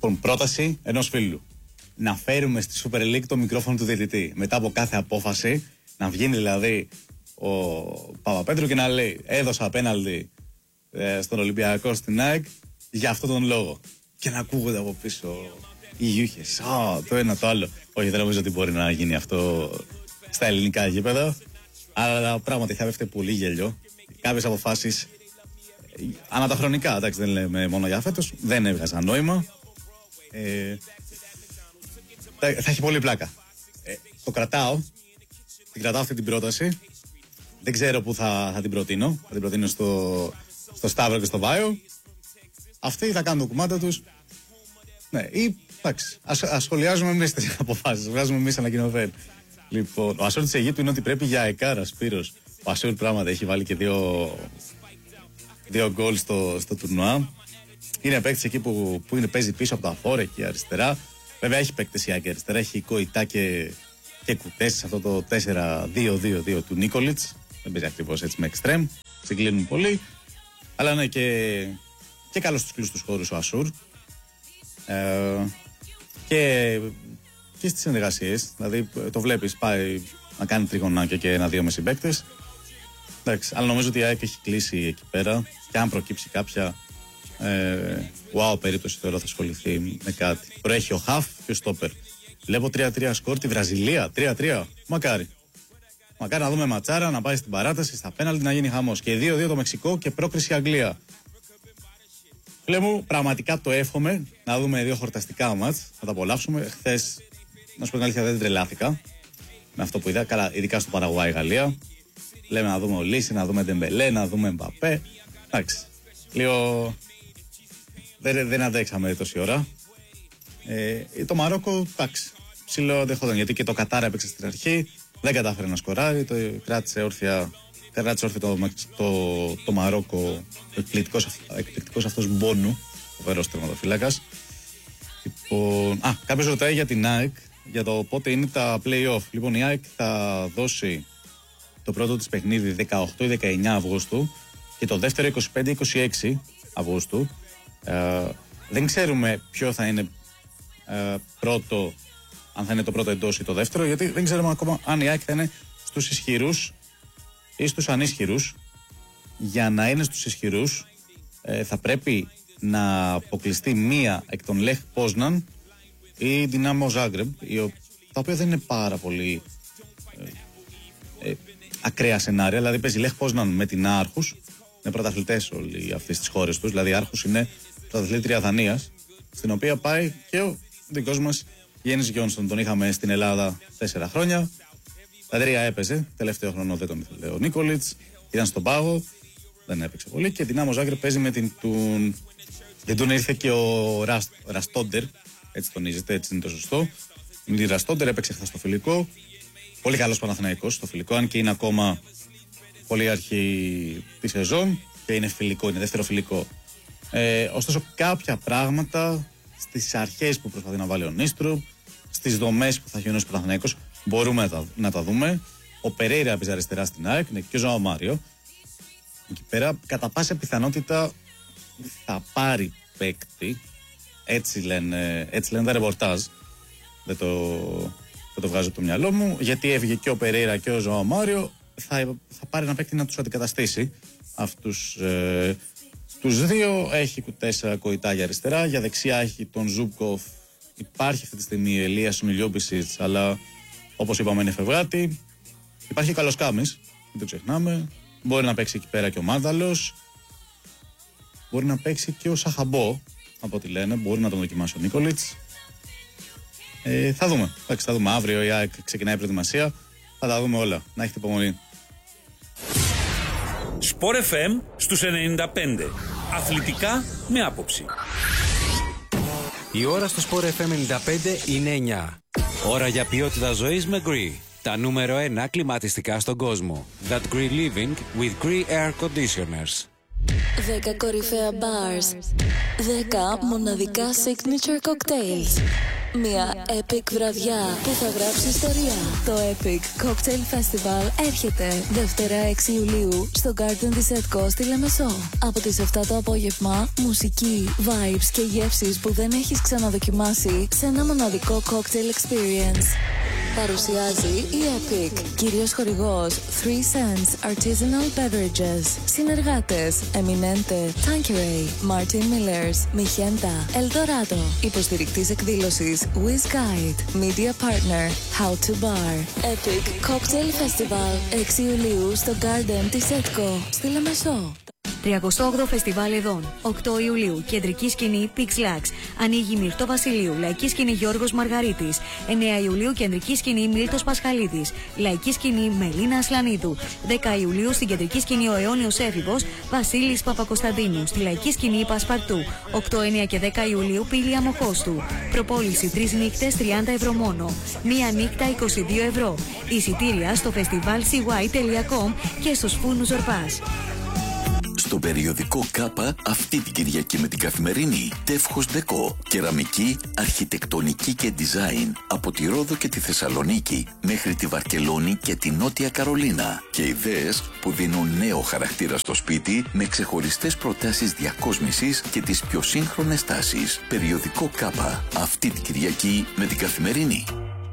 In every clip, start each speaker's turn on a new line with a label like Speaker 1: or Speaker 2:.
Speaker 1: Πρόταση ενός φίλου. Να φέρουμε στη Super League το μικρόφωνο του διαιτητή. Μετά από κάθε απόφαση, να βγαίνει δηλαδή ο Παπαπέτρου και να λέει: έδωσα απέναντι στον Ολυμπιακό στην ΑΕΚ για αυτόν τον λόγο. Και να ακούγονται από πίσω οι γιούχες. Το ένα το άλλο. Όχι, δεν νομίζω ότι μπορεί να γίνει αυτό στα ελληνικά γήπεδα. Αλλά πράγματι θα πέφτει πολύ γέλιο. Κάποιες αποφάσεις αναταχρονικά, εντάξει, δεν λέμε μόνο για φέτος, δεν έβγαζαν νόημα. Θα έχει πολύ πλάκα. Το κρατάω. Την κρατάω αυτή την πρόταση. Δεν ξέρω πού θα την προτείνω. Θα την προτείνω στο Σταύρο και στο Βάιο. Αυτοί θα κάνουν το κουμάντα τους. Ναι, ή εντάξει, ασχολιάζουμε εμείς τις αποφάσεις. Βγάζουμε εμείς ανακοινωθέν. Λοιπόν, ο Ασούρ της Αιγύπτου είναι ότι πρέπει για εκάρα, Σπύρος. Ο Ασούρ πράγματι έχει βάλει και δύο γκολ στο τουρνουά. Είναι παίκτης εκεί που παίζει πίσω από τα φόρα και αριστερά. Βέβαια έχει παίκτες η αριστερά. Έχει Κοϊτά και Κουτές σε αυτό το 4-2-2-2 του Νίκολιτς. Δεν παίζει ακριβώς έτσι με εξτρέμ. Συγκλίνουν πολύ. Αλλά είναι και καλός στους κλειστούς χώρους ο Ασούρ. Και στις συνεργασίες. Δηλαδή το βλέπεις, πάει να κάνει τριγωνάκια και 1-2 με συμπαίκτες. Εντάξει, αλλά νομίζω ότι η ΑΕΚ έχει κλείσει εκεί πέρα. Και αν προκύψει κάποια περίπτωση, θεωρώ θα ασχοληθεί με κάτι. Προέχει ο Χαφ και ο Στόπερ. Βλέπω 3-3 σκορ τη Βραζιλία. 3-3. Μακάρι. Μακάρι να δούμε ματσάρα, να πάει στην παράταση, στα πέναλτι να γίνει χαμός. Και 2-2 το Μεξικό και πρόκριση Αγγλία. Φίλε μου, πραγματικά το εύχομαι να δούμε δύο χορταστικά μάτς. Θα τα απολαύσουμε. Χθες, να σου πω την αλήθεια, δεν τρελάθηκα με αυτό που είδα. Καλά, ειδικά στο Παραγουάι-Γαλλία. Λέμε να δούμε Ολύση, να δούμε Ντεμπελέ, να δούμε Μπαπέ. Εντάξει. Λίγο. Δεν αντέξαμε τόση ώρα. Το Μαρόκο, εντάξει. Ψηλό δεχόταν γιατί και το Κατάρ έπαιξε στην αρχή. Δεν κατάφερε να σκοράρει. Το κράτησε όρθια το Μαρόκο. Εκπληκτικός αυτός Μπόνου. Φοβερός τερματοφύλακας. Λοιπόν, κάποιος ρωτάει για την ΑΕΚ για το πότε είναι τα play-off. Λοιπόν, η ΑΕΚ θα δώσει το πρώτο της παιχνίδι 18 ή 19 Αυγούστου και το δεύτερο 25-26 Αυγούστου. Δεν ξέρουμε ποιο θα είναι πρώτο, αν θα είναι το πρώτο εντός ή το δεύτερο, γιατί δεν ξέρουμε ακόμα αν η ΑΕΚ θα είναι στους ισχυρούς ή στους ανίσχυρους. Για να είναι στους ισχυρούς θα πρέπει να αποκλειστεί μία εκ των Λεχ Πόσναν ή Δυνάμο Ζάγκρεμπ, τα οποία δεν είναι πάρα πολύ ακραία σενάρια. Δηλαδή παίζει Λεχ Πόσναν με την Άρχους, είναι πρωταθλητές όλοι αυτές τις χώρες τους. Δηλαδή η Άρχους είναι πρωταθλήτρια Δανίας, στην οποία πάει και ο δικός μας Γιάννης Γιόνσον. Τον είχαμε στην Ελλάδα 4 χρόνια. Τα 3 έπαιζε, τελευταίο χρόνο δεν τον ήθελε ο Νίκολιτς, ήταν στον πάγο, δεν έπαιξε πολύ. Και την Άμο Ζάγκρεπ παίζει με την Τουν. Για τον ήρθε και ο Ραστόντερ, έτσι τονίζεται, έτσι είναι το σωστό. Με την Ραστόντερ έπαιξε χθες στο φιλικό. Πολύ καλός Παναθηναϊκός στο φιλικό, αν και είναι ακόμα πολύ αρχή τη σεζόν και είναι φιλικό, είναι δεύτερο φιλικό. Ωστόσο, κάποια πράγματα στις αρχές που προσπαθεί να βάλει ο Νίστρου, στις δομές που θα έχει ο νέος Παναθηναϊκός, μπορούμε να τα δούμε. Ο Περέιρα παίζει αριστερά στην ΑΕΚ, είναι και ο Ζωάο Μάριο. Εκεί πέρα, κατά πάσα πιθανότητα θα πάρει παίκτη. Έτσι λένε τα ρεπορτάζ. Δεν το βγάζω από το μυαλό μου. Γιατί έφυγε και ο Περέιρα και ο Ζωάο Μάριο, θα πάρει ένα παίκτη να τους αντικαταστήσει. Αυτούς τους δύο. Έχει Κουτέσα Κοϊτά για αριστερά. Για δεξιά έχει τον Ζούμπκοφ. Υπάρχει αυτή τη στιγμή η Ελίας Μιλιόμπισιτς, αλλά όπως είπαμε είναι φευγάτη. Υπάρχει ο Καλοσκάμης, δεν το ξεχνάμε. Μπορεί να παίξει εκεί πέρα και ο Μάνταλος. Μπορεί να παίξει και ο Σαχαμπό, από ό,τι λένε. Μπορεί να τον δοκιμάσει ο Νίκολιτς. Θα δούμε. Εντάξει, θα δούμε. Αύριο η ΑΕΚ ξεκινάει η προετοιμασία. Θα τα δούμε όλα. Να έχετε υπομονή.
Speaker 2: Sport FM στους 95. Αθλητικά με άποψη.
Speaker 3: Η ώρα στο Sport FM 95 είναι 9. Ώρα για ποιότητα ζωής με Gree. Τα νούμερο 1 κλιματιστικά στον κόσμο. That Gree Living with Gree Air Conditioners.
Speaker 4: 10 κορυφαία bars. 10 μοναδικά signature cocktails. Μια epic βραδιά που θα γράψει ιστορία. Το Epic Cocktail Festival έρχεται Δευτέρα 6 Ιουλίου στο Garden της Edco στη Λεμεσό. Από τις 7 το απόγευμα, μουσική, vibes και γεύσεις που δεν έχεις ξαναδοκιμάσει σε ένα μοναδικό cocktail experience. Παρουσιάζει η Epic, κύριος χορηγός 3 Cents Artisanal Beverages. Συνεργάτες Eminente, Tanqueray, Martin Millers, Mijenta, Eldorado. Υποστηρικτής εκδήλωσης Whiz Guide. Media Partner How to Bar. Epic Cocktail Festival 6 Ιουλίου στο Garden της Edco στη Λεμεσό.
Speaker 5: 38ο Φεστιβάλ Εδών. 8 Ιουλίου. Κεντρική σκηνή Pix Lax. Ανοίγει Μυρτώ Βασιλείου. Λαϊκή σκηνή Γιώργος Μαργαρίτης. 9 Ιουλίου. Κεντρική σκηνή Μίλτος Πασχαλίδης. Λαϊκή σκηνή Μελίνα Ασλανίδου. 10 Ιουλίου. Στην κεντρική σκηνή ο αιώνιος έφηβος Βασίλης Παπακοσταντίνου. Στη λαϊκή σκηνή Πασπαρτού. 8, 9 και 10 Ιουλίου. Πύλη Αμοχώστου. Προπόληση 3 νύχτες 30 ευρώ μόνο. Μία νύχτα 22 ευρώ. Εισιτήρια στο festivalcy.com και στους φούρνους Ορπάς.
Speaker 6: Στο περιοδικό ΚΑΠΑ αυτή την Κυριακή με την Καθημερινή, τεύχος ντεκό, κεραμική, αρχιτεκτονική και design από τη Ρόδο και τη Θεσσαλονίκη μέχρι τη Βαρκελόνη και τη Νότια Καρολίνα και ιδέες που δίνουν νέο χαρακτήρα στο σπίτι με ξεχωριστές προτάσεις διακόσμησης και τις πιο σύγχρονες τάσεις. Περιοδικό ΚΑΠΑ αυτή την Κυριακή με την Καθημερινή.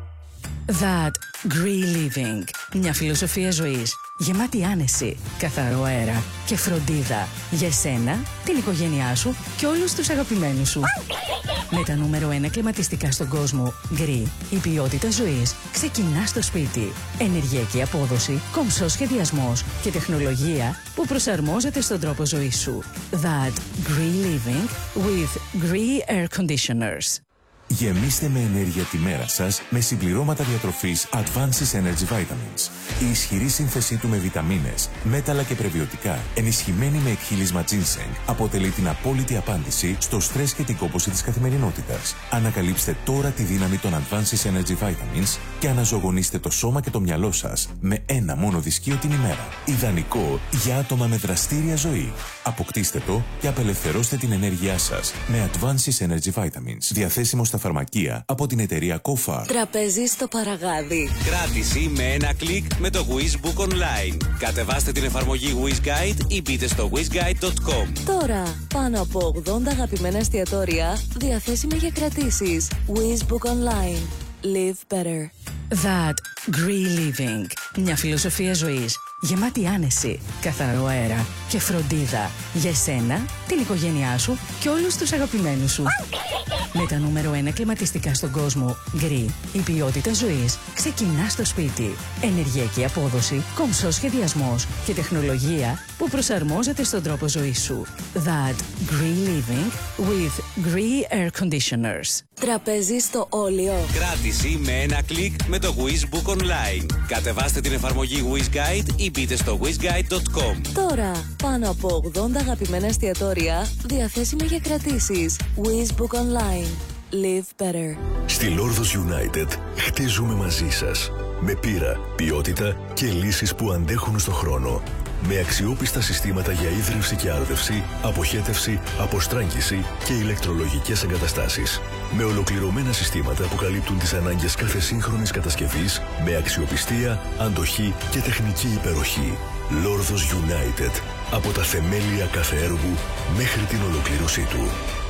Speaker 7: That Green Living. Μια φιλοσοφία ζωής γεμάτη άνεση, καθαρό αέρα και φροντίδα για εσένα, την οικογένειά σου και όλους τους αγαπημένους σου. Με τα νούμερο 1 κλιματιστικά στον κόσμο, Green, η ποιότητα ζωής ξεκινά στο σπίτι. Ενεργειακή απόδοση, κομψός σχεδιασμός και τεχνολογία που προσαρμόζεται στον τρόπο ζωής σου. That Green Living with Green Air Conditioners.
Speaker 8: Γεμίστε με ενέργεια τη μέρα σας με συμπληρώματα διατροφής Advances Energy Vitamins. Η ισχυρή σύνθεσή του με βιταμίνες, μέταλλα και πρεβιωτικά, ενισχυμένη με εκχύλισμα ginseng, αποτελεί την απόλυτη απάντηση στο στρες και την κόπωση της καθημερινότητας. Ανακαλύψτε τώρα τη δύναμη των Advances Energy Vitamins και αναζωογονήστε το σώμα και το μυαλό σας με ένα μόνο δυσκείο την ημέρα. Ιδανικό για άτομα με δραστήρια ζωή. Αποκτήστε το και απελευθερώστε την ενέργειά σας με Advances Energy Vitamins. Διαθέσιμο στα φαρμακεία από την εταιρεία Kofar.
Speaker 4: Τραπέζι στο Παραγάδι.
Speaker 3: Κράτηση με ένα κλικ με το Whiz Book Online. Κατεβάστε την εφαρμογή Whiz Guide ή μπείτε στο whizguide.com.
Speaker 4: Τώρα, πάνω από 80 αγαπημένα εστιατόρια διαθέσιμα για κρατήσεις. Whiz Book Online. Live better.
Speaker 7: That Green Living. Μια φιλοσοφία ζωής γεμάτη άνεση, καθαρό αέρα και φροντίδα για εσένα, την οικογένειά σου και όλους τους αγαπημένους σου. Με τα νούμερο 1 κλιματιστικά στον κόσμο, Green, η ποιότητα ζωής ξεκινά στο σπίτι. Ενεργειακή απόδοση, κομψός σχεδιασμός και τεχνολογία που προσαρμόζεται στον τρόπο ζωής σου. That Green Living with Green Air Conditioners.
Speaker 4: Τραπέζι στο Όλιο.
Speaker 3: Κράτηση με ένα κλικ με το Whiz Book Online. Κατεβάστε την εφαρμογή Whiz Guide ή μπείτε στο whizguide.com.
Speaker 4: Τώρα, πάνω από 80 αγαπημένα εστιατόρια διαθέσιμα για κρατήσεις. Whiz Book Online. Live better.
Speaker 9: Στη Lordos United χτίζουμε μαζί σας. Με πείρα, ποιότητα και λύσεις που αντέχουν στο χρόνο. Με αξιόπιστα συστήματα για ίδρυυση και άρδευση, αποχέτευση, αποστράγγιση και ηλεκτρολογικές εγκαταστάσεις. Με ολοκληρωμένα συστήματα που καλύπτουν τις ανάγκες κάθε σύγχρονης κατασκευής, με αξιοπιστία, αντοχή και τεχνική υπεροχή. Lordos United. Από τα θεμέλια κάθε έργου μέχρι την ολοκλήρωσή του.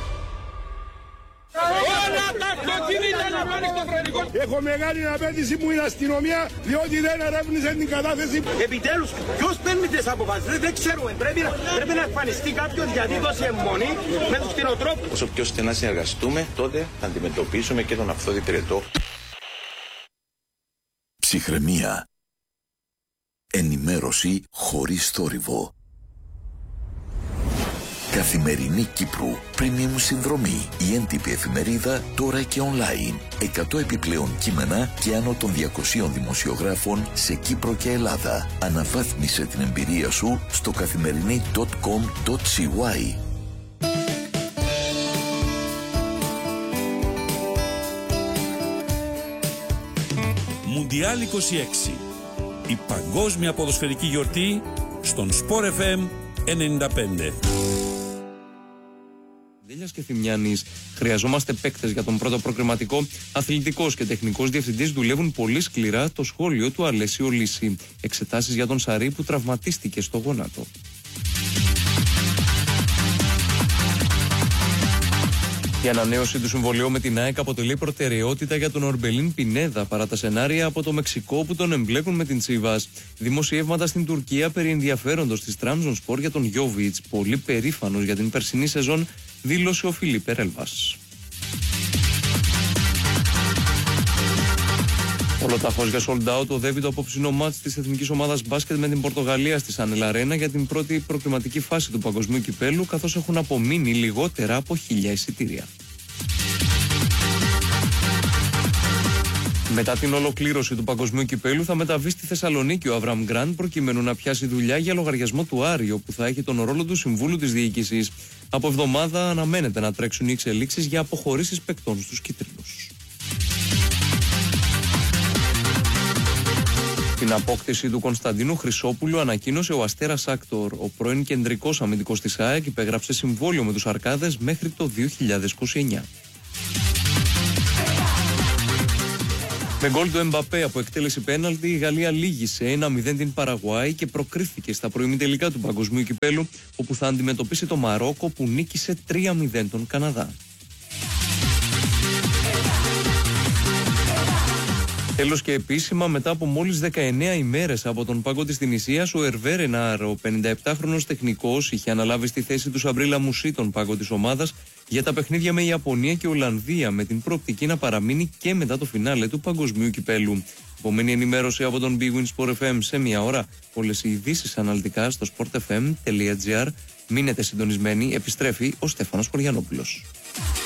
Speaker 10: Έχω μεγάλη απέτηση που είναι αστυνομία, διότι δεν ερεύνησε την κατάθεση.
Speaker 11: Επιτέλους, ποιος παίρνει τις αποφάσεις, δεν ξέρουμε. Πρέπει να εμφανιστεί κάποιος γιατί δώσει αιμονή με τους κτηνοτρόφους.
Speaker 12: Όσο πιο στενά συνεργαστούμε, τότε θα αντιμετωπίσουμε και τον αυθόδη πυρετό.
Speaker 6: Ψυχραιμία. Ενημέρωση χωρίς θόρυβο. Καθημερινή Κύπρου. Premium συνδρομή. Η έντυπη εφημερίδα τώρα και online. 100 επιπλέον κείμενα και άνω των 200 δημοσιογράφων σε Κύπρο και Ελλάδα. Αναβάθμισε την εμπειρία σου στο καθημερινή.com.cy.
Speaker 2: Μουντιάλ 26. Η παγκόσμια ποδοσφαιρική γιορτή στον Sport FM 95.
Speaker 13: Μαρίνας και Θημιάνης. Χρειαζόμαστε παίκτες για τον πρώτο προκριματικό. Αθλητικός και τεχνικός διευθυντής δουλεύουν πολύ σκληρά. Το σχόλιο του Αλέσιο Λύση. Εξετάσεις για τον Σαρή που τραυματίστηκε στο γόνατο. Η ανανέωση του συμβολαίου με την ΑΕΚ αποτελεί προτεραιότητα για τον Ορμπελίν Πινέδα παρά τα σενάρια από το Μεξικό που τον εμπλέκουν με την Τσίβας. Δημοσιεύματα στην Τουρκία περί ενδιαφέροντος της Τραμζονσπορ για τον Γιόβιτς. Πολύ περήφανος για την περσινή σεζόν, δήλωσε ο Φιλίπε Ρέλβας. Ολοταχώς για sold out οδεύει το απόψινο μάτς της εθνικής ομάδας μπάσκετ με την Πορτογαλία στη Σάνελ Αρένα για την πρώτη προκριματική φάση του Παγκοσμίου Κυπέλλου, καθώς έχουν απομείνει λιγότερα από 1.000 εισιτήρια. Μετά την ολοκλήρωση του Παγκοσμίου Κυπέλλου θα μεταβεί στη Θεσσαλονίκη ο Αβραμ Γκραντ προκειμένου να πιάσει δουλειά για λογαριασμό του Άρη, όπου θα έχει τον ρόλο του συμβούλου της διοίκησης. Από εβδομάδα αναμένεται να τρέξουν οι εξελίξεις για αποχωρήσεις παικτών στους κίτρινους. Την απόκτηση του Κωνσταντίνου Χρυσόπουλου ανακοίνωσε ο Αστέρας Άκτορ. Ο πρώην κεντρικός αμυντικός της ΑΕΚ υπέγραψε συμβόλαιο με τους Αρκάδες μέχρι το 2029. Με γκολ του Εμπαπέ από εκτέλεση πέναλτι, η Γαλλία λύγησε 1-0 την Παραγουάη και προκρίθηκε στα προημιτελικά του Παγκοσμίου Κυπέλλου, όπου θα αντιμετωπίσει το Μαρόκο που νίκησε 3-0 τον Καναδά. Τέλος και επίσημα, μετά από μόλις 19 ημέρες από τον πάγκο της Τινησίας, ο Ερβέ Ρενάρ, ο 57χρονος τεχνικός, είχε αναλάβει στη θέση του Σαμπρίλα Μουσί τον πάγκο της ομάδας για τα παιχνίδια με Ιαπωνία και Ολλανδία, με την προοπτική να παραμείνει και μετά το φινάλε του Παγκοσμίου Κυπέλλου. Επόμενη ενημέρωση από τον Big Win Sport FM σε μία ώρα. Όλες οι ειδήσεις αναλυτικά στο sportfm.gr. Μείνετε συντονισμένοι, επιστρέφει ο Στέφανος Κοριανόπουλος.